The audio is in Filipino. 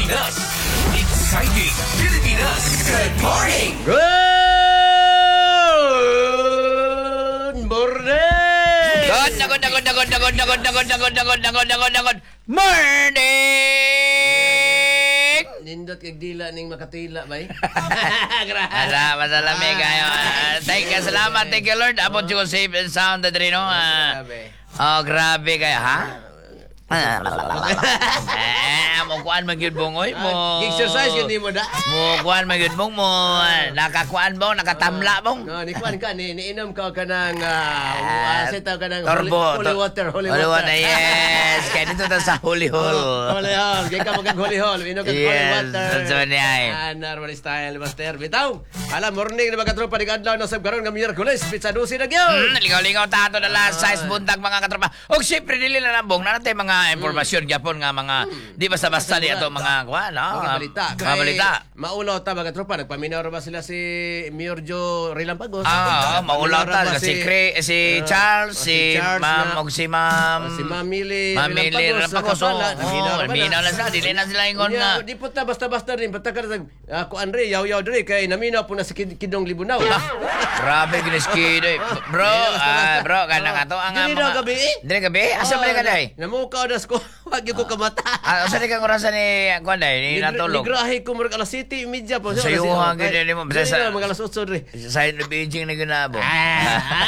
Pilipinas. Exciting Pilipinas. Good morning. Good morning! Good morning! Nindot kag dila ning makatila bay. Masalami kayo. Salamat, thank you Lord. Abot yung safe and sound na rin, no? Oh, grabe kayo, ha? Mukuan magyud bongoy mo. Exercise hindi mo da. Mukuan magyud mong mo. Nakakuan bong, nakatamla bong. No, ni kuan ka ni inom ka kanang setaw kanang Turbo. holy water. Holy water, yes. Kaya dito ta sa holy hole. Holy hole. Kaya ka magag holy hole. Inom ka holy Yes, water. that's what niya. Normal style, master. Bitaw. Alam, morning na mga katropa ni Adlaw na sa karon nga Miyerkules. Pizza dosi na gyud. Ligaw-ligaw tato na last size buntag mga katropa. Og syempre dili na nambong na natin mga impormasyon gyapon nga mga di basta-basta di ato mga kuan, no? Mga balita. Mga balita. Maulaw ta mga tropa. Nagpaminaw ba sila si Mayor Joe Rilampagos? Maulaw ta si Charles, si Ma'am og si Ma'am. Si Ma'am Mili Rilampagos. Minaw na sila, dili na sila ingon nga. Di po ta basta-basta rin. Basta ka ako Andre, yaw-yaw diri kay naminaw po na si Kidong Libunaw. Grabe giniskido. Bro, kanang ato ang Dili daw gabi. Dili gabi? Asa man ka day? Namukaw das ko. Wag ko kamata. Asa di kang orasan ni kuan day ni natulog? Nigrahe ko murag alas 7:30 po. Sayuhan gid ni mo. Mga alas 8 diri. Sa Beijing na ginabo.